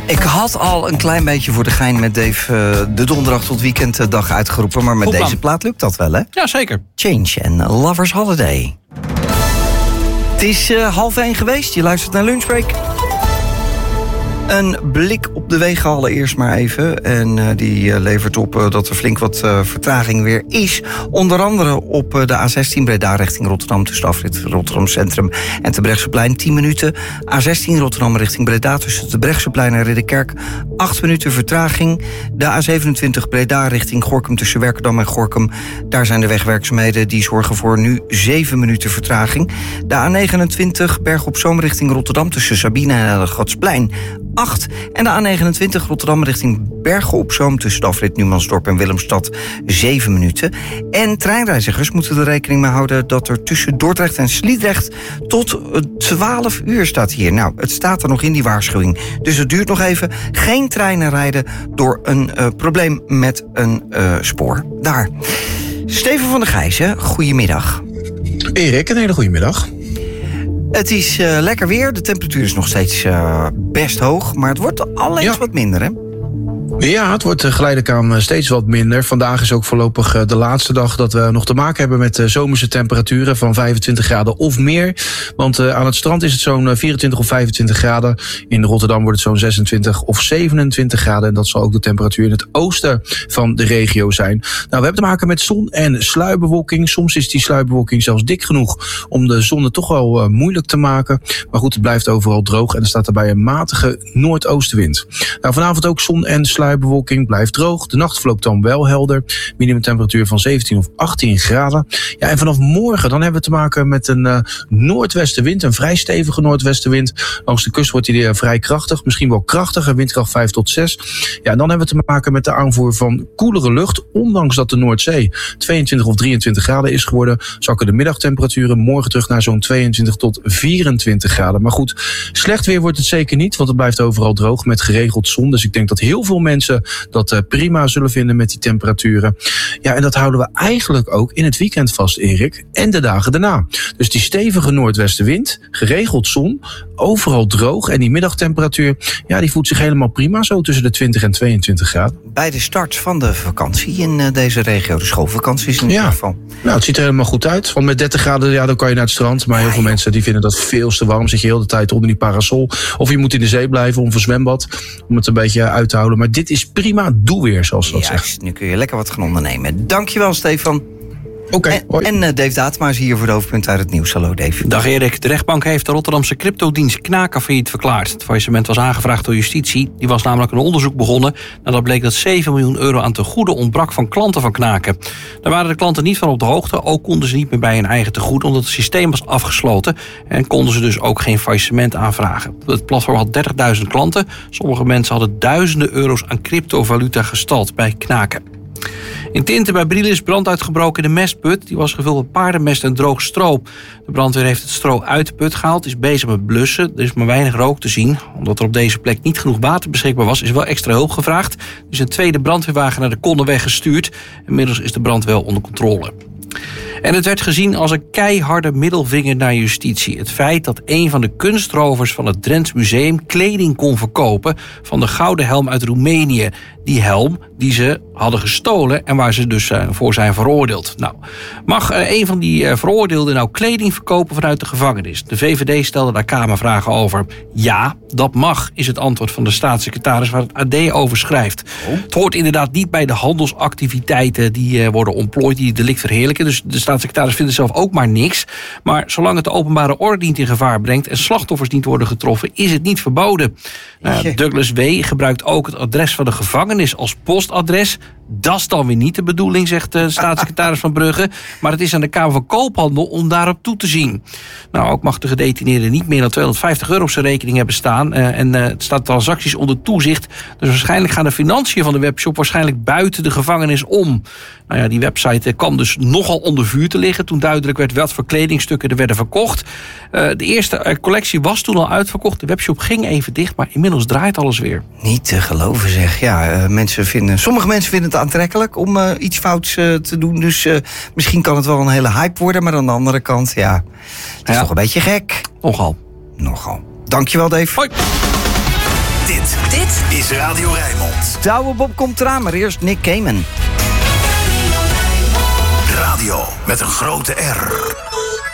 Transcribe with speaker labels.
Speaker 1: Ik had al een klein beetje voor de gein met Dave de donderdag tot weekenddag uitgeroepen. Maar met deze plaat lukt dat wel, hè?
Speaker 2: Ja, zeker.
Speaker 1: Change en Lovers Holiday. Het is 12:30 geweest, je luistert naar Lunchbreak. Een blik op de wegen allereerst maar even. En die levert op dat er flink wat vertraging weer is. Onder andere op de A16 Breda richting Rotterdam... tussen de afrit Rotterdam Centrum en Terbrechtseplein 10 minuten. A16 Rotterdam richting Breda tussen Terbrechtseplein en Ridderkerk 8 minuten vertraging. De A27 Breda richting Gorinchem tussen Werkendam en Gorinchem. Daar zijn de wegwerkzaamheden die zorgen voor nu 7 minuten vertraging. De A29 Berg op Zoom richting Rotterdam tussen Sabine en Gatsplein 8. En de A29 Rotterdam richting Bergen op Zoom tussen de afrit Numansdorp en Willemstad 7 minuten. En treinreizigers moeten er rekening mee houden dat er tussen Dordrecht en Sliedrecht tot 12 uur staat hier. Nou, het staat er nog in die waarschuwing. Dus het duurt nog even. Geen treinen rijden door een probleem met een spoor. Daar. Steven van der Gijzen, goedemiddag.
Speaker 3: Erik, een hele goede middag.
Speaker 1: Het is lekker weer. De temperatuur is nog steeds best hoog. Maar het wordt al eens wat minder, hè?
Speaker 3: Ja, het wordt geleidelijk aan steeds wat minder. Vandaag is ook voorlopig de laatste dag dat we nog te maken hebben met zomerse temperaturen van 25 graden of meer. Want aan het strand is het zo'n 24 of 25 graden. In Rotterdam wordt het zo'n 26 of 27 graden. En dat zal ook de temperatuur in het oosten van de regio zijn. Nou, we hebben te maken met zon en sluierbewolking. Soms is die sluierbewolking zelfs dik genoeg om de zon toch wel moeilijk te maken. Maar goed, het blijft overal droog en er staat daarbij een matige noordoostenwind. Nou, vanavond ook zon en sluierbewolking, blijft droog. De nacht verloopt dan wel helder. Minimumtemperatuur van 17 of 18 graden. Ja, en vanaf morgen dan hebben we te maken met een noordwestenwind. Een vrij stevige noordwestenwind. Langs de kust wordt die vrij krachtig. Misschien wel krachtiger, windkracht 5 tot 6. Ja, en dan hebben we te maken met de aanvoer van koelere lucht. Ondanks dat de Noordzee 22 of 23 graden is geworden, zakken de middagtemperaturen morgen terug naar zo'n 22 tot 24 graden. Maar goed, slecht weer wordt het zeker niet, want het blijft overal droog met geregeld zon. Dus ik denk dat heel veel mensen dat prima zullen vinden met die temperaturen. Ja, en dat houden we eigenlijk ook in het weekend vast, Erik. En de dagen daarna. Dus die stevige noordwestenwind, geregeld zon, overal droog. En die middagtemperatuur, ja, die voelt zich helemaal prima. Zo tussen de 20 en 22 graden.
Speaker 1: Bij de start van de vakantie in deze regio, de schoolvakanties in ieder geval.
Speaker 3: Nou, het ziet er helemaal goed uit. Want met 30 graden, ja, dan kan je naar het strand. Maar heel veel mensen die vinden dat veel te warm. Zit je heel de tijd onder die parasol. Of je moet in de zee blijven of een zwembad. Om het een beetje uit te houden. Maar dit is prima doelweer, zoals ze dat zeggen.
Speaker 1: Nu kun je lekker wat gaan ondernemen. Dankjewel, Stefan.
Speaker 3: Oké, hoi.
Speaker 1: En Dave Datema is hier voor de hoofdpunten uit het nieuws. Hallo, Dave.
Speaker 2: Dag Erik. De rechtbank heeft de Rotterdamse cryptodienst Knaken failliet verklaard. Het faillissement was aangevraagd door justitie. Die was namelijk een onderzoek begonnen nadat bleek dat 7 miljoen euro aan tegoeden ontbrak van klanten van Knaken. Daar waren de klanten niet van op de hoogte. Ook konden ze niet meer bij hun eigen tegoed omdat het systeem was afgesloten. En konden ze dus ook geen faillissement aanvragen. Het platform had 30.000 klanten. Sommige mensen hadden duizenden euro's aan cryptovaluta gestald bij Knaken. In Tinten bij Briel is brand uitgebroken in de mestput. Die was gevuld met paardenmest en droog stro. De brandweer heeft het stro uit de put gehaald, is bezig met blussen. Er is maar weinig rook te zien. Omdat er op deze plek niet genoeg water beschikbaar was, is wel extra hulp gevraagd. Er is een tweede brandweerwagen naar de Konneweg gestuurd. Inmiddels is de brand wel onder controle. En het werd gezien als een keiharde middelvinger naar justitie. Het feit dat een van de kunstrovers van het Drents Museum kleding kon verkopen van de gouden helm uit Roemenië. Die helm die ze hadden gestolen en waar ze dus voor zijn veroordeeld. Nou, mag een van die veroordeelden nou kleding verkopen vanuit de gevangenis? De VVD stelde daar Kamervragen over. Ja, dat mag, is het antwoord van de staatssecretaris waar het AD over schrijft. Het hoort inderdaad niet bij de handelsactiviteiten die worden ontplooid, die het delict verheerlijken. Dus de staatssecretaris vindt er zelf ook maar niks. Maar zolang het de openbare orde niet in gevaar brengt en slachtoffers niet worden getroffen, is het niet verboden. Douglas W. gebruikt ook het adres van de gevangenis als postadres. Dat is dan weer niet de bedoeling, zegt de staatssecretaris van Brugge. Maar het is aan de Kamer van Koophandel om daarop toe te zien. Nou, ook mag de gedetineerde niet meer dan 250 euro op zijn rekening hebben staan. En het staat transacties onder toezicht. Dus waarschijnlijk gaan de financiën van de webshop waarschijnlijk buiten de gevangenis om. Nou ja, die website kwam dus nogal onder vuur te liggen toen duidelijk werd wat voor kledingstukken er werden verkocht. De eerste collectie was toen al uitverkocht. De webshop ging even dicht, maar inmiddels draait alles weer.
Speaker 1: Niet te geloven, zeg. Ja, sommige mensen vinden het aantrekkelijk om iets fouts te doen. Dus misschien kan het wel een hele hype worden. Maar aan de andere kant, ja, het is toch een beetje gek.
Speaker 2: Nogal.
Speaker 1: Dankjewel, Dave.
Speaker 2: Hoi.
Speaker 4: Dit is Radio Rijnmond.
Speaker 1: Douwe Bob komt eraan, maar eerst Nick Cayman.
Speaker 4: Radio met een grote R.